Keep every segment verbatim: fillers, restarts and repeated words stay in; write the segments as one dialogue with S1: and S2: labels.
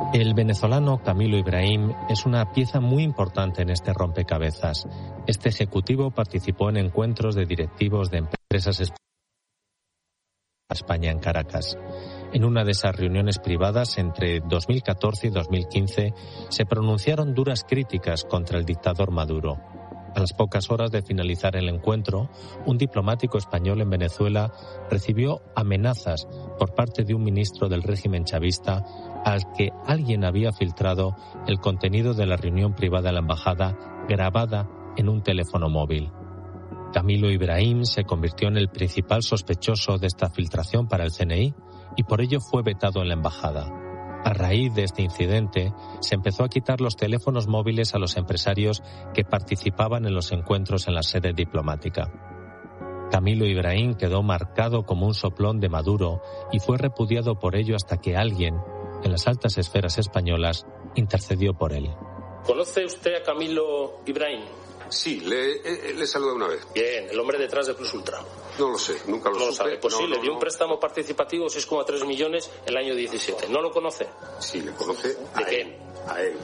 S1: El venezolano Camilo Ibrahim es una pieza muy importante en este rompecabezas. Este ejecutivo participó en encuentros de directivos de empresas españolas España en Caracas. En una de esas reuniones privadas entre dos mil catorce y dos mil quince se pronunciaron duras críticas contra el dictador Maduro. A las pocas horas de finalizar el encuentro, un diplomático español en Venezuela recibió amenazas por parte de un ministro del régimen chavista al que alguien había filtrado el contenido de la reunión privada en la embajada grabada en un teléfono móvil. Camilo Ibrahim se convirtió en el principal sospechoso de esta filtración para el C N I y por ello fue vetado en la embajada. A raíz de este incidente, se empezó a quitar los teléfonos móviles a los empresarios que participaban en los encuentros en la sede diplomática. Camilo Ibrahim quedó marcado como un soplón de Maduro y fue repudiado por ello hasta que alguien, en las altas esferas españolas, intercedió por él.
S2: ¿Conoce usted a Camilo Ibrahim?
S3: Sí, le, eh, le saludé una vez.
S2: Bien, el hombre detrás de Plus Ultra.
S3: No lo sé, nunca lo
S2: no
S3: supe.
S2: Lo sabe. Pues
S3: no,
S2: sí,
S3: no,
S2: le dio
S3: no.
S2: un préstamo participativo de seis coma tres millones el año diecisiete. ¿No lo conoce?
S3: Sí, le conoce.
S2: ¿De
S3: a
S2: qué?
S3: Él, a él.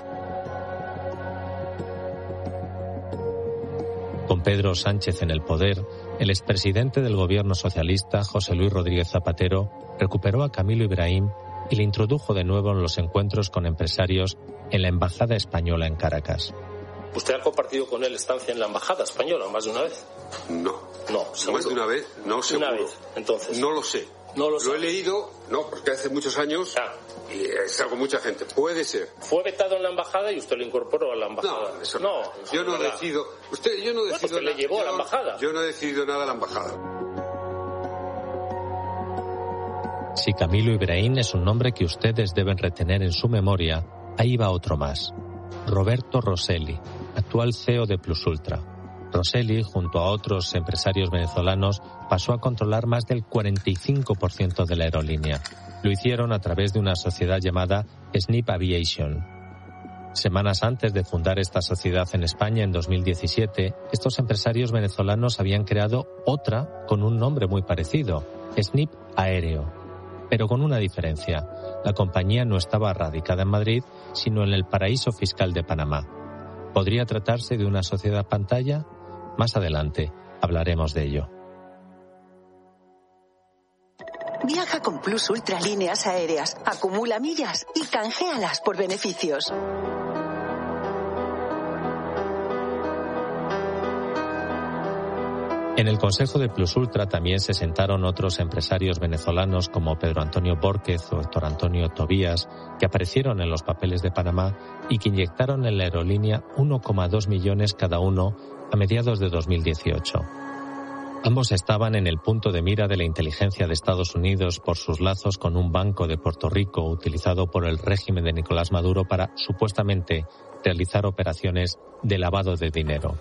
S1: Con Pedro Sánchez en el poder, el expresidente del gobierno socialista, José Luis Rodríguez Zapatero, recuperó a Camilo Ibrahim y le introdujo de nuevo en los encuentros con empresarios en la embajada española en Caracas.
S2: ¿Usted ha compartido con él estancia en la embajada española más de una vez?
S3: No.
S2: No, seguro.
S3: Más de una vez, no seguro.
S2: Una vez, entonces.
S3: No lo sé.
S2: No lo
S3: Lo
S2: sabe.
S3: he leído, no, porque hace muchos años
S2: Ah.
S3: y he estado con mucha gente. Puede ser.
S2: Fue vetado en la embajada y usted lo incorporó a la embajada.
S3: No, eso no.
S2: no
S3: Yo no
S2: verdad.
S3: decido. Usted, yo no
S2: Bueno,
S3: decido.
S2: usted le
S3: nada.
S2: llevó a la
S3: Yo-
S2: embajada.
S3: Yo no he decidido nada a la embajada.
S1: Si Camilo Ibrahim es un nombre que ustedes deben retener en su memoria, ahí va otro más. Roberto Rosselli, actual C E O de Plus Ultra. Rosselli, junto a otros empresarios venezolanos, pasó a controlar más del cuarenta y cinco por ciento de la aerolínea. Lo hicieron a través de una sociedad llamada Snip Aviation. Semanas antes de fundar esta sociedad en España en dos mil diecisiete, estos empresarios venezolanos habían creado otra con un nombre muy parecido, Snip Aéreo. Pero con una diferencia. La compañía no estaba radicada en Madrid, sino en el paraíso fiscal de Panamá. ¿Podría tratarse de una sociedad pantalla? Más adelante hablaremos de ello.
S4: Viaja con Plus Ultra Líneas Aéreas, acumula millas y canjealas por beneficios.
S1: En el Consejo de Plus Ultra también se sentaron otros empresarios venezolanos como Pedro Antonio Bórquez o Héctor Antonio Tobías, que aparecieron en los papeles de Panamá y que inyectaron en la aerolínea uno coma dos millones cada uno a mediados de dos mil dieciocho. Ambos estaban en el punto de mira de la inteligencia de Estados Unidos por sus lazos con un banco de Puerto Rico utilizado por el régimen de Nicolás Maduro para, supuestamente, realizar operaciones de lavado de dinero.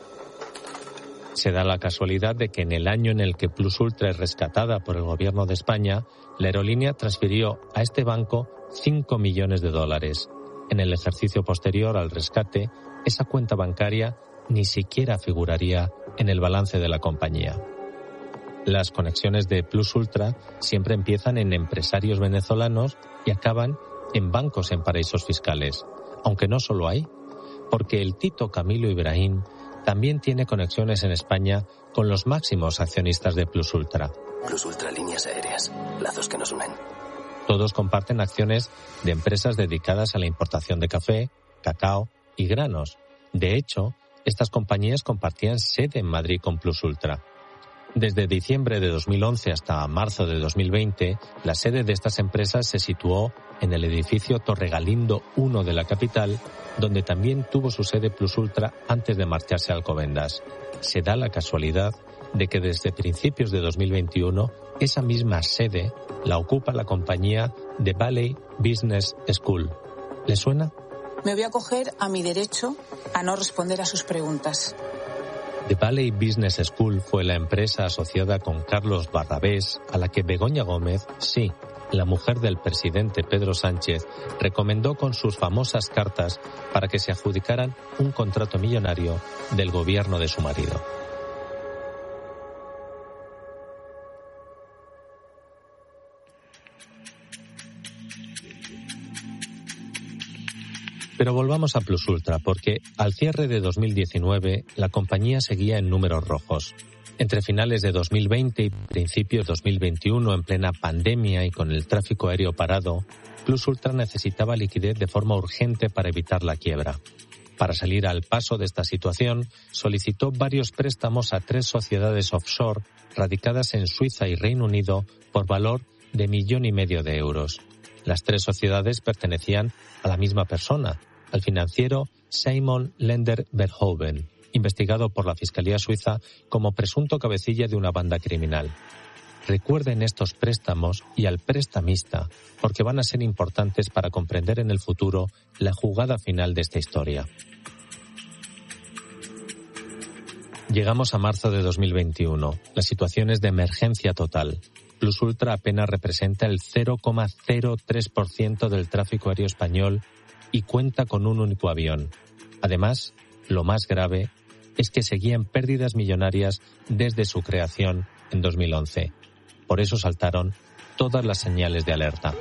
S1: Se da la casualidad de que en el año en el que Plus Ultra es rescatada por el gobierno de España, la aerolínea transfirió a este banco cinco millones de dólares. En el ejercicio posterior al rescate, esa cuenta bancaria ni siquiera figuraría en el balance de la compañía. Las conexiones de Plus Ultra siempre empiezan en empresarios venezolanos y acaban en bancos en paraísos fiscales. Aunque no solo hay, porque el Tito Camilo Ibrahim también tiene conexiones en España con los máximos accionistas de Plus Ultra.
S5: Plus Ultra Líneas Aéreas, lazos que nos unen.
S1: Todos comparten acciones de empresas dedicadas a la importación de café, cacao y granos. De hecho, estas compañías compartían sede en Madrid con Plus Ultra. Desde diciembre de dos mil once hasta marzo de dos mil veinte, la sede de estas empresas se situó en el edificio Torre Galindo uno de la capital, donde también tuvo su sede Plus Ultra antes de marcharse a Alcobendas. Se da la casualidad de que desde principios de dos mil veintiuno, esa misma sede la ocupa la compañía The Valley Business School. ¿Le suena?
S6: Me voy a acoger a mi derecho a no responder a sus preguntas.
S1: The Valley Business School fue la empresa asociada con Carlos Barrabés, a la que Begoña Gómez, sí, la mujer del presidente Pedro Sánchez, recomendó con sus famosas cartas para que se adjudicaran un contrato millonario del gobierno de su marido. Pero volvamos a Plus Ultra, porque al cierre de dos mil diecinueve la compañía seguía en números rojos. Entre finales de dos mil veinte y principios de dos mil veintiuno, en plena pandemia y con el tráfico aéreo parado, Plus Ultra necesitaba liquidez de forma urgente para evitar la quiebra. Para salir al paso de esta situación, solicitó varios préstamos a tres sociedades offshore radicadas en Suiza y Reino Unido por valor de millón y medio de euros. Las tres sociedades pertenecían a la misma persona, al financiero Simon Lender Verhoeven, investigado por la Fiscalía Suiza como presunto cabecilla de una banda criminal. Recuerden estos préstamos y al prestamista, porque van a ser importantes para comprender en el futuro la jugada final de esta historia. Llegamos a marzo de dos mil veintiuno. La situación es de emergencia total. Plus Ultra apenas representa el cero coma cero tres por ciento del tráfico aéreo español y cuenta con un único avión. Además, lo más grave es que seguía en pérdidas millonarias desde su creación en dos mil once. Por eso saltaron todas las señales de alerta.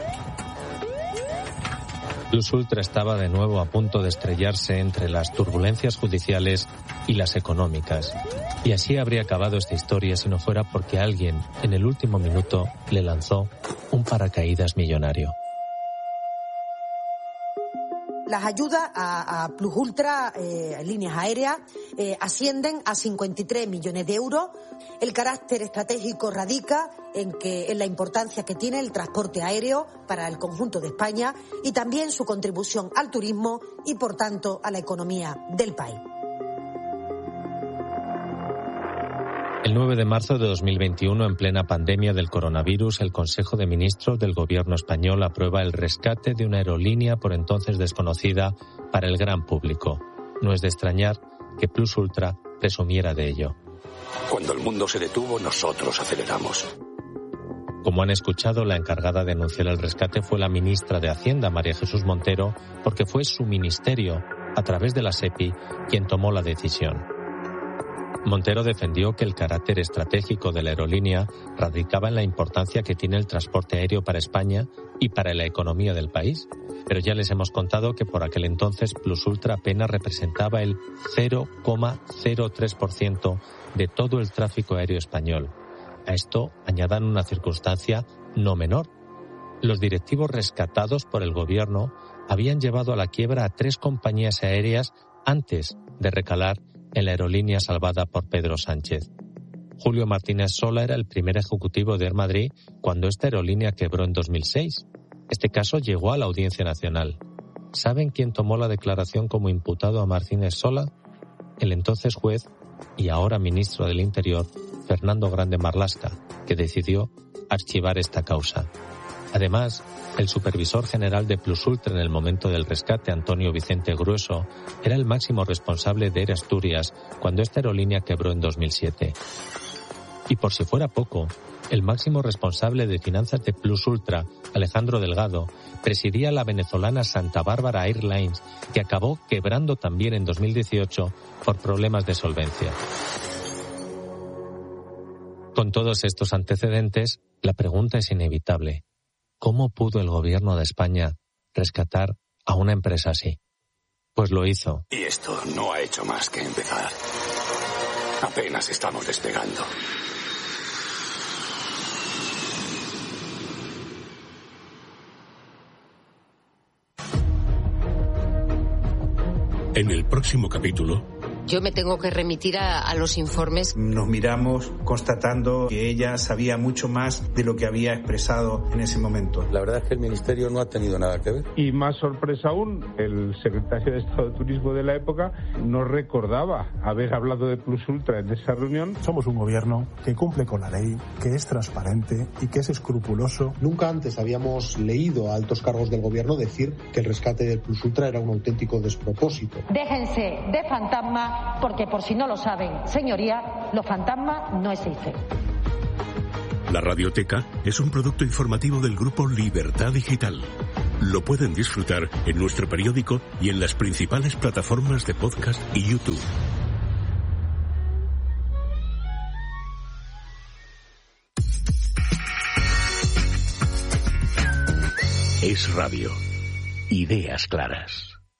S1: Plus Ultra estaba de nuevo a punto de estrellarse entre las turbulencias judiciales y las económicas. Y así habría acabado esta historia si no fuera porque alguien, en el último minuto, le lanzó un paracaídas millonario.
S7: Las ayudas a, a Plus Ultra, eh, líneas aéreas, eh, ascienden a cincuenta y tres millones de euros. El carácter estratégico radica en, que, en la importancia que tiene el transporte aéreo para el conjunto de España y también su contribución al turismo y, por tanto, a la economía del país.
S1: El nueve de marzo de dos mil veintiuno, en plena pandemia del coronavirus, el Consejo de Ministros del Gobierno español aprueba el rescate de una aerolínea por entonces desconocida para el gran público. No es de extrañar que Plus Ultra presumiera de ello.
S8: Cuando el mundo se detuvo, nosotros aceleramos.
S1: Como han escuchado, la encargada de anunciar el rescate fue la ministra de Hacienda, María Jesús Montero, porque fue su ministerio, a través de la SEPI, quien tomó la decisión. Montero defendió que el carácter estratégico de la aerolínea radicaba en la importancia que tiene el transporte aéreo para España y para la economía del país. Pero ya les hemos contado que por aquel entonces Plus Ultra apenas representaba el cero coma cero tres por ciento de todo el tráfico aéreo español. A esto añadan una circunstancia no menor. Los directivos rescatados por el gobierno habían llevado a la quiebra a tres compañías aéreas antes de recalar en la aerolínea salvada por Pedro Sánchez. Julio Martínez Sola era el primer ejecutivo de Air Madrid cuando esta aerolínea quebró en dos mil seis. Este caso llegó a la Audiencia Nacional. ¿Saben quién tomó la declaración como imputado a Martínez Sola? El entonces juez y ahora ministro del Interior, Fernando Grande Marlaska, que decidió archivar esta causa. Además, el supervisor general de Plus Ultra en el momento del rescate, Antonio Vicente Grueso, era el máximo responsable de Air Asturias cuando esta aerolínea quebró en dos mil siete. Y por si fuera poco, el máximo responsable de finanzas de Plus Ultra, Alejandro Delgado, presidía la venezolana Santa Bárbara Airlines, que acabó quebrando también en dos mil dieciocho por problemas de solvencia. Con todos estos antecedentes, la pregunta es inevitable. ¿Cómo pudo el gobierno de España rescatar a una empresa así? Pues lo hizo.
S8: Y esto no ha hecho más que empezar. Apenas estamos despegando.
S9: En el próximo capítulo...
S10: Yo me tengo que remitir a, a los informes.
S11: Nos miramos constatando que ella sabía mucho más de lo que había expresado en ese momento.
S12: La verdad es que el Ministerio no ha tenido nada que ver.
S13: Y más sorpresa aún, el secretario de Estado de Turismo de la época no recordaba haber hablado de Plus Ultra en esa reunión.
S14: Somos un gobierno que cumple con la ley, que es transparente y que es escrupuloso.
S15: Nunca antes habíamos leído a altos cargos del gobierno decir que el rescate de Plus Ultra era un auténtico despropósito.
S16: Déjense de fantasmas. Porque por si no lo saben, señoría, los fantasmas no existen.
S9: La Radioteca es un producto informativo del grupo Libertad Digital. Lo pueden disfrutar en nuestro periódico y en las principales plataformas de podcast y YouTube. Es Radio. Ideas claras.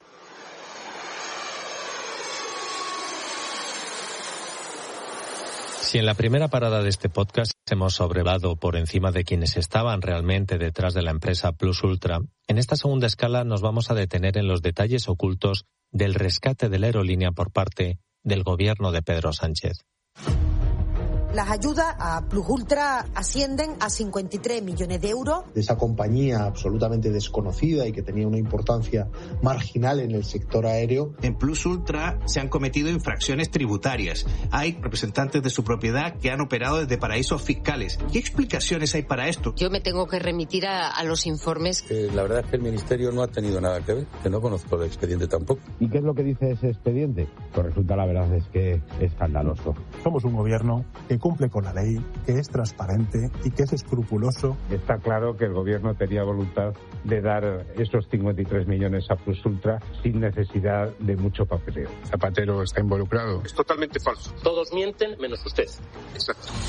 S1: Si en la primera parada de este podcast hemos sobrevado por encima de quienes estaban realmente detrás de la empresa Plus Ultra, en esta segunda escala nos vamos a detener en los detalles ocultos del rescate de la aerolínea por parte del gobierno de Pedro Sánchez.
S7: Las ayudas a Plus Ultra ascienden a cincuenta y tres millones de euros.
S15: De esa compañía absolutamente desconocida y que tenía una importancia marginal en el sector aéreo.
S11: En Plus Ultra se han cometido infracciones tributarias. Hay representantes de su propiedad que han operado desde paraísos fiscales. ¿Qué explicaciones hay para esto?
S10: Yo me tengo que remitir a, a los informes.
S12: Eh, la verdad es que el Ministerio no ha tenido nada que ver, que no conozco el expediente tampoco.
S13: ¿Y qué es lo que dice ese expediente? Pues resulta, la verdad es que es escandaloso.
S14: Somos un gobierno que cumple con la ley, que es transparente y que es escrupuloso.
S13: Está claro que el gobierno tenía voluntad de dar esos cincuenta y tres millones a Plus Ultra sin necesidad de mucho papeleo.
S3: Zapatero está involucrado. Es totalmente falso.
S2: Todos mienten menos usted.
S3: Exacto.